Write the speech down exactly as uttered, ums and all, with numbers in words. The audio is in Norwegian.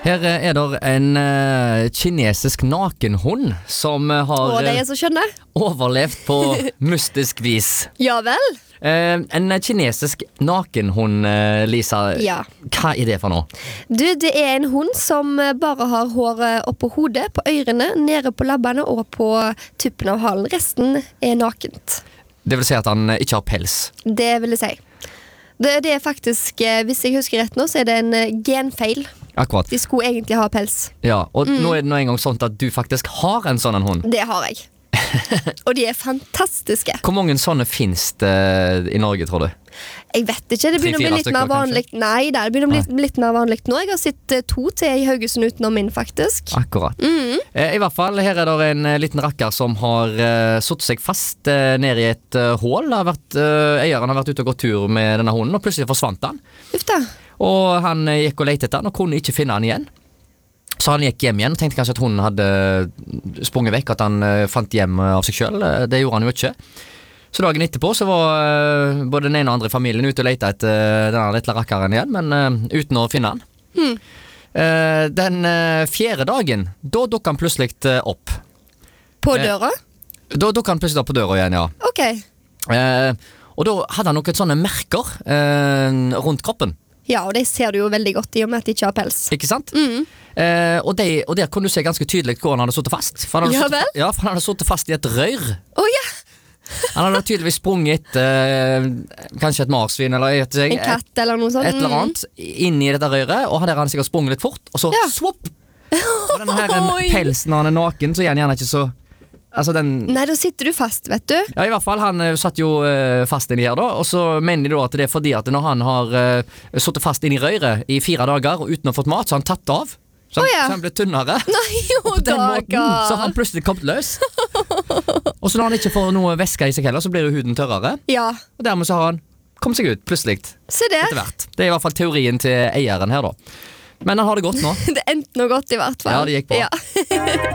Her er det en uh, kinesisk nakenhund som uh, har Å, det er så skjønne. overlevd på mystisk vis. Ja vel? Uh, en kinesisk nakenhund, uh, Lisa. Ja. Hva er det for noe? Du, det er en hund som bare har håret oppå hodet, på ørene, nede på labbene og på tuppen av halen. Resten er nakent. Det vil si at han ikke har pels. Det vil jeg si. Det, det er faktisk, hvis jeg husker rett nå, så er det en genfeil. Akkurat. De skulle egentlig ha pels. Ja, og Mm. nå er det nå en gang sånn at du faktisk har en sånn en hund. Det har jeg. Og de er fantastiske. Hvor mange sånne finnes det i Norge, tror du? Jeg vet ikke, det begynner å Tre-fire bli litt mer stykker, vanlig. Nei, det begynner å bli litt, litt mer vanlig nå. Jeg har sett eh, to til i Haugesund utenom min, faktisk. Akkurat. Mm. Eh, I hvert fall, her er det en eh, liten rakker som har uh, satt seg fast uh, ned i et uh, hål. Har vært, uh, eieren har vært ute og gått tur med denne hunden, og plutselig forsvant han. Uff da. Og han uh, gikk og lette etter han, og kunne ikke finne han igjen. Så han gikk hjem igjen, og tenkte kanskje at hunden hadde sprunget vekk, at han uh, fant hjem uh, av seg selv. Uh, det gjorde han jo ikke. Så dagen etterpå så var uh, både den ene og andre i familien ute og lette etter uh, denne lille rakkeren igjen, men uh, uten å finne han. Hmm. Uh, den uh, fjerde dagen, da dukket han plutselig uh, opp. På Eh. døra? Da dukket han plutselig opp på døra igjen, ja. Ok. Uh, og da hadde han noen sånne merker uh, rundt kroppen, Ja, og det ser du jo veldig godt i og med at de ikke har pels. ikke sant? Mm. Uh, og, de, og der kunne du se ganske tydelig hvor han hadde suttet fast. For han hadde Ja suttet- vel? Ja, for han hadde suttet fast i et rør. Å ja, Han hadde tydeligvis sprunget etter uh, kanskje et marsvin eller et, en katt eller noe sånt. et eller annet inn i dette røret, og der hadde han sikkert sprunget litt fort, og så Ja. swopp! Og denne her en Oi. pelsen når han er naken, så er han gjerne ikke så. Altså den Mm. Nei, da sitter du fast, vet du. Ja, i hvert fall, han uh, satt jo uh, fast inni her da, og så mener de da at det er fordi at når han har uh, suttet fast inn i røret i fire dager og uten å ha fått mat, så har han tatt det av. Så han, Å, ja. så han ble tynnere. Nei, jo På den måten så har han dager. plutselig kommet løs. Og så når han ikke får noe væske i seg heller, så blir jo huden tørrere. Ja, Og dermed så har han kommet seg ut plutselig se det. etter hvert. Det er i hvert fall teorien til eieren her da. Men han har det godt nå. Det endte noe godt i hvert fall. Ja, det gikk bra. Ja.